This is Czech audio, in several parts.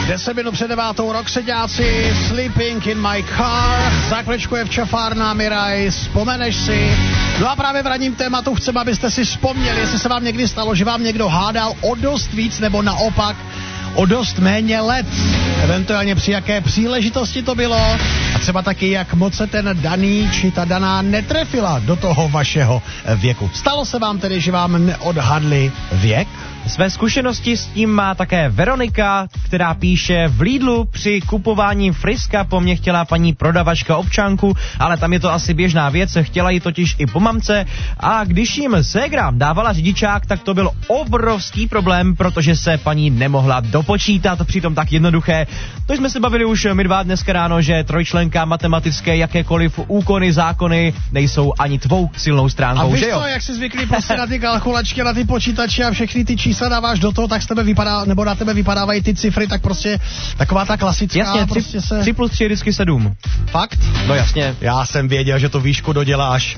10 minut před 9. Rockseťáci, Sleeping in my car, zaklečkuje v čafárna Miraj, vzpomeneš si. No a právě v ranním tématu chceme, abyste si vzpomněli, jestli se vám někdy stalo, že vám někdo hádal o dost víc nebo naopak o dost méně let. Eventuálně při jaké příležitosti to bylo a třeba taky, jak moc se ten daný či ta daná netrefila do toho vašeho věku. Stalo se vám tedy, že vám neodhadli věk? Své zkušenosti s tím má také Veronika, která píše: v Lidlu při kupování Friska po mně chtěla paní prodavačka občanku, ale tam je to asi běžná věc, chtěla ji totiž i po mamce a když jim ségra dávala řidičák, tak to byl obrovský problém, protože se paní nemohla dopočítat, přitom tak jednoduché. To jsme se bavili už my dva dneska ráno, že trojčlenka matematické jakékoliv úkony, zákony nejsou ani tvou silnou stránkou, a víš že jo? To, jak jsi zvyklý prostě na ty kalkulačky, na ty počítače a všechny ty čísla dáváš do toho, tak z tebe vypadá, nebo na tebe vypadávají ty cifry, tak prostě taková ta klasická. Jasně, prostě 3 plus 3 je vždycky 7. Fakt? No jasně. Já jsem věděl, že to výšku doděláš.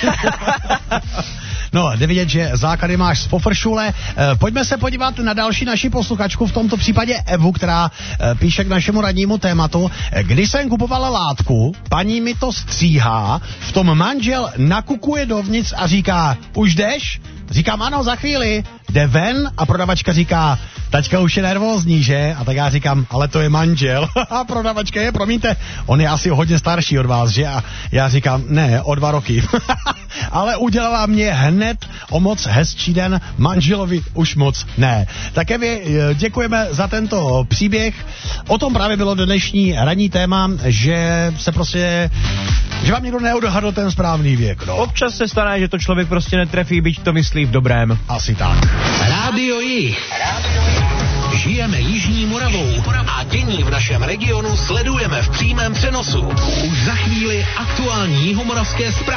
No, jde vidět, že základy máš z pofršule. Pojďme se podívat na další naši posluchačku, v tomto případě Evu, která píše k našemu radnímu tématu. Když jsem kupovala látku, paní mi to stříhá, v tom manžel nakukuje dovnitř a říká: už jdeš? Říkám: ano, za chvíli. Jde ven a prodavačka říká: taťka už je nervózní, že? A tak já říkám: ale to je manžel. A prodavačka je, promiňte, on je asi hodně starší od vás, že? A já říkám: ne, o 2 roky. Ale udělala mě hned o moc hezčí den, manželovi už moc ne. Tak Evi, děkujeme za tento příběh. O tom právě bylo dnešní ranní téma, že se prostě, že vám někdo neodhadl ten správný věk. No. Občas se stane, že to člověk prostě netrefí, byť to myslí v dobrém. Asi tak. Rádio Jih. Žijeme Jižní Moravou a dění v našem regionu sledujeme v přímém přenosu. Už za chvíli aktuální jihomoravské zprávy.